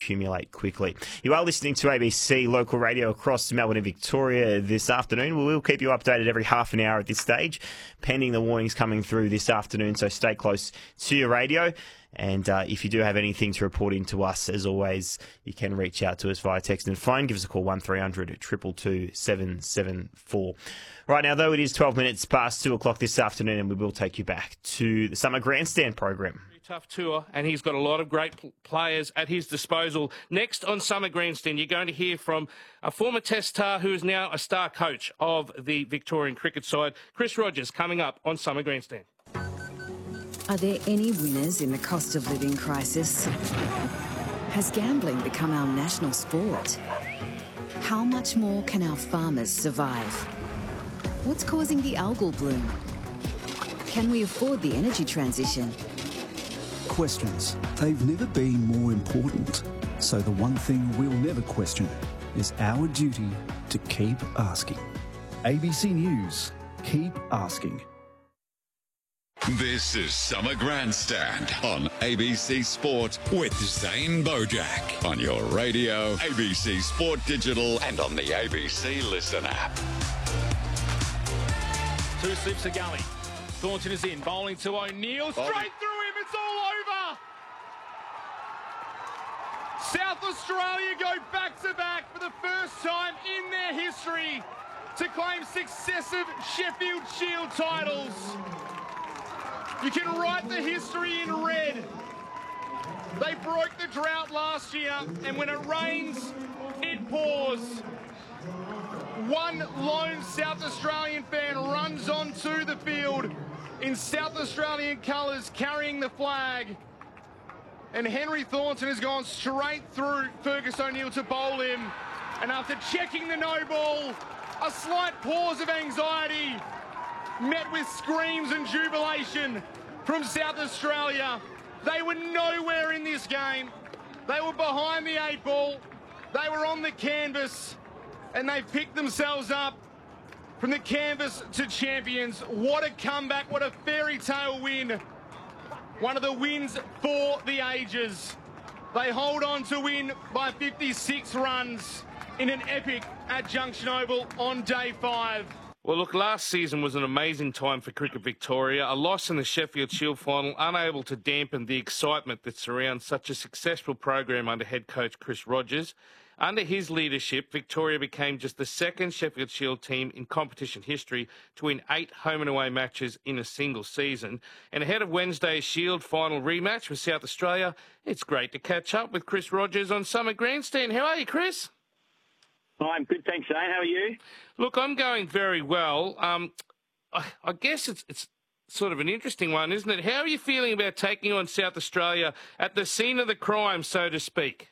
accumulate quickly. You are listening to ABC Local Radio across Melbourne and Victoria this afternoon. We will keep you updated every half an hour at this stage, pending the warnings coming through this afternoon, so stay close to your radio. And if you do have anything to report in to us, as always, you can reach out to us via text and phone. Give us a call, 1300 222 774. Right now, though, it is 12 minutes past 2 o'clock this afternoon, and we will take you back to the Summer Grandstand program. Tough tour, and he's got a lot of great players at his disposal. Next on Summer Grandstand, you're going to hear from a former Test star who is now a star coach of the Victorian cricket side, Chris Rogers, coming up on Summer Grandstand. Are there any winners in the cost of living crisis? Has gambling become our national sport? How much more can our farmers survive? What's causing the algal bloom? Can we afford the energy transition? Questions. They've never been more important. So the one thing we'll never question is our duty to keep asking. ABC News. Keep asking. This is Summer Grandstand on ABC Sport with Zane Bojack. On your radio, ABC Sport Digital, and on the ABC Listen app. Two slips to Gully. Thornton is in, bowling to O'Neill. Straight through him, it's all over! South Australia go back-to-back for the first time in their history to claim successive Sheffield Shield titles. You can write the history in red. They broke the drought last year, and when it rains, it pours. One lone South Australian fan runs onto the field in South Australian colours, carrying the flag. And Henry Thornton has gone straight through Fergus O'Neill to bowl him. And after checking the no ball, a slight pause of anxiety, met with screams and jubilation from South Australia. They were nowhere in this game. They were behind the 8 ball. They were on the canvas, and they picked themselves up from the canvas to champions. What a comeback, what a fairy tale win. One of the wins for the ages. They hold on to win by 56 runs in an epic at Junction Oval on day 5. Well, look, last season was an amazing time for Cricket Victoria. A loss in the Sheffield Shield final, unable to dampen the excitement that surrounds such a successful program under head coach Chris Rogers. Under his leadership, Victoria became just the second Sheffield Shield team in competition history to win 8 home and away matches in a single season. And ahead of Wednesday's Shield final rematch with South Australia, it's great to catch up with Chris Rogers on Summer Grandstand. How are you, Chris? I'm good, thanks, Zane. How are you? Look, I'm going very well. I guess it's sort of an interesting one, isn't it? How are you feeling about taking on South Australia at the scene of the crime, so to speak?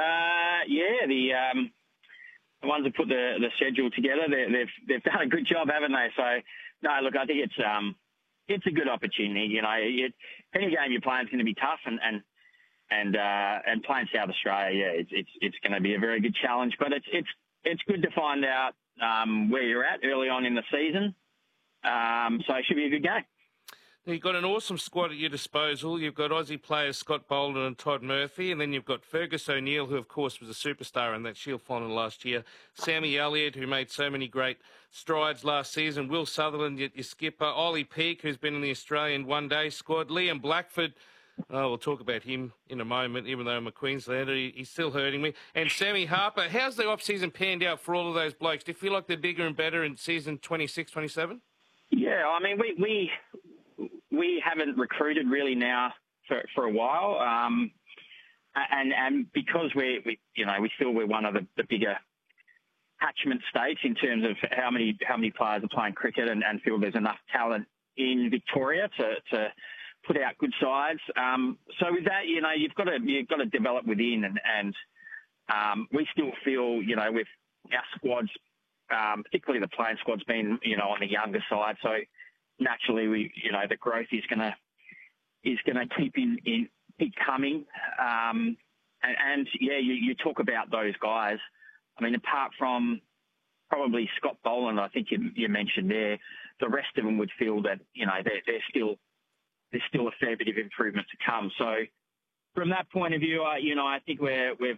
The ones that put the schedule together, they've done a good job, haven't they? So, no, look, I think it's a good opportunity. You know, any game you're playing is going to be tough, and playing South Australia, it's going to be a very good challenge. But it's good to find out where you're at early on in the season. So it should be a good game. You've got an awesome squad at your disposal. You've got Aussie players Scott Bolden and Todd Murphy, and then you've got Fergus O'Neill, who, of course, was a superstar in that Shield final last year, Sammy Elliott, who made so many great strides last season, Will Sutherland, your skipper, Ollie Peake, who's been in the Australian one-day squad, Liam Blackford. Oh, we'll talk about him in a moment, even though I'm a Queenslander. He's still hurting me. And Sammy Harper. How's the off-season panned out for all of those blokes? Do you feel like they're bigger and better in season 26, 27? Yeah, I mean, we haven't recruited really now for a while, and because we're one of the bigger catchment states in terms of how many players are playing cricket, and feel there's enough talent in Victoria to put out good sides. So with that, you know, you've got to develop within, and we still feel, you know, with our squads, particularly the playing squad's been, you know, on the younger side. So naturally, the growth is going to keep coming. And you talk about those guys. I mean, apart from probably Scott Boland, I think you mentioned there, the rest of them would feel that, you know, there's still a fair bit of improvement to come. So from that point of view, I think we've